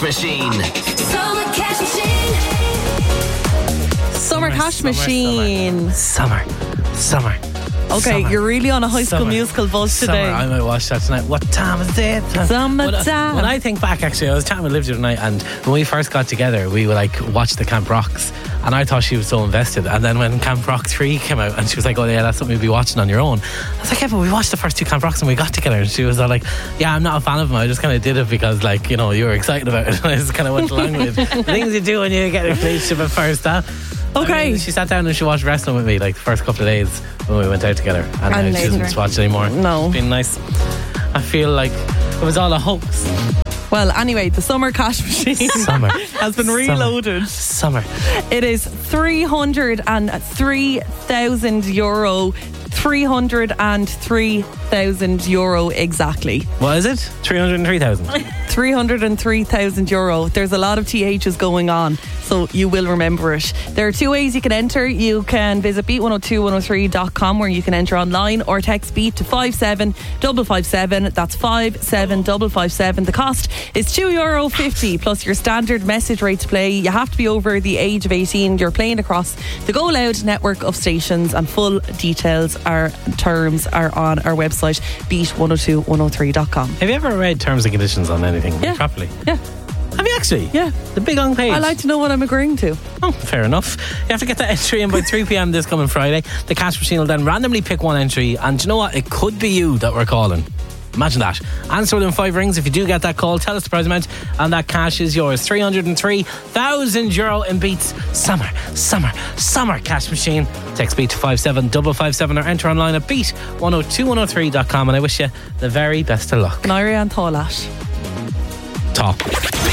Cash Machine. Summer Cash Machine. Summer Cash Machine. Summer. Okay, you're really on a High School Musical buzz today. I might watch that tonight. What time is it? Summertime. When I think back, actually, I was chatting with Liv the other night, and when we first got together, we would like watch the Camp Rocks, and I thought she was so invested. And then when Camp Rock 3 came out, and she was like, "Oh yeah, that's something you'll be watching on your own." I was like, "Yeah, but we watched the first 2 Camp Rocks and we got together." And she was all like, "Yeah, I'm not a fan of them. I just kind of did it because, like, you know, you were excited about it." And I just kind of went along with the things you do when you get in a relationship at first. Okay. I mean, she sat down and she watched wrestling with me like the first couple of days when we went out together, and now she doesn't watch it anymore. No. It's been nice. I feel like it was all a hoax. Well, anyway, the Summer Cash Machine has been reloaded. Summer. It is €303,000. €303,000 exactly. What is it? 303,000. €303,000. There's a lot of THs going on, so you will remember it. There are 2 ways you can enter. You can visit beat102103.com where you can enter online, or text beat to 57557. That's 57557. The cost is €2.50 plus your standard message rate to play. You have to be over the age of 18. You're playing across the Go Loud network of stations, and full details terms are on our website, beat102103.com. Have you ever read terms and conditions on anything properly? Yeah. Have you actually? Yeah. The big long page? I like to know what I'm agreeing to. Oh, fair enough. You have to get that entry in by 3 p.m. this coming Friday. The Cash Machine will then randomly pick one entry, and do you know what? It could be you that we're calling. Imagine that. Answer within 5 rings. If you do get that call, tell us the prize amount, and that cash is yours. €303,000 in Beats Summer Cash Machine. Text Beat to 57557 or enter online at beat102103.com, and I wish you the very best of luck. Nairi and Tálash. Top.